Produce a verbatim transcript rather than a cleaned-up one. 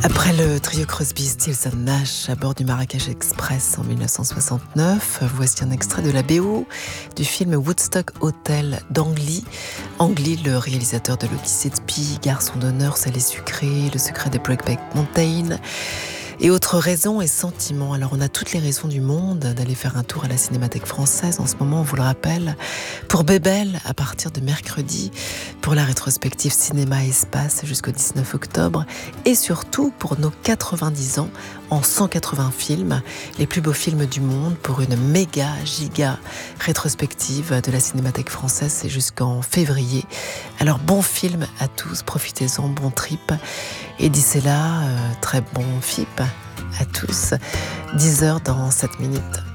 Après le trio Crosby, Stills and Nash à bord du Marrakech Express en dix-neuf cent soixante-neuf, voici un extrait de la B O du film Woodstock Hotel d'Ang Lee. Ang Lee, le réalisateur de l'Odyssée de Pi, Garçon d'honneur, Salé sucré, Le secret des Brokeback Mountain et autres raisons et sentiments. Alors on a toutes les raisons du monde d'aller faire un tour à la Cinémathèque française en ce moment, on vous le rappelle, pour Bébel à partir de mercredi, pour la rétrospective Cinéma et Espace jusqu'au dix-neuf octobre, et surtout pour nos quatre-vingt-dix ans en cent quatre-vingts films, les plus beaux films du monde, pour une méga giga rétrospective de la Cinémathèque française, c'est jusqu'en février. Alors bon film à tous, profitez-en, bon trip, et d'ici là, euh, très bon F I P à tous. dix heures dans sept minutes.